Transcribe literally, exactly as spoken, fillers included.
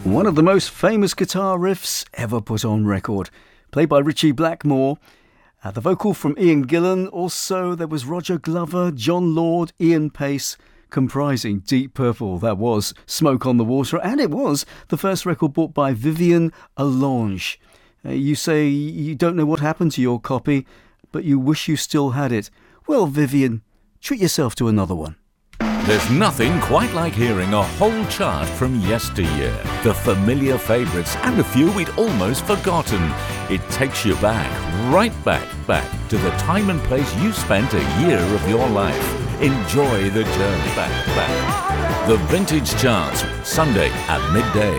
One of the most famous guitar riffs ever put on record, played by Ritchie Blackmore. Uh, the vocal from Ian Gillan. Also, there was Roger Glover, John Lord, Ian Pace, comprising Deep Purple. That was Smoke on the Water, and it was the first record bought by Vivian Allange. Uh, you say you don't know what happened to your copy, but you wish you still had it. Well, Vivian, treat yourself to another one. There's nothing quite like hearing a whole chart from yesteryear. The familiar favourites and a few we'd almost forgotten. It takes you back, right back, back to the time and place you spent a year of your life. Enjoy the journey back, back. The Vintage Charts, Sunday at midday.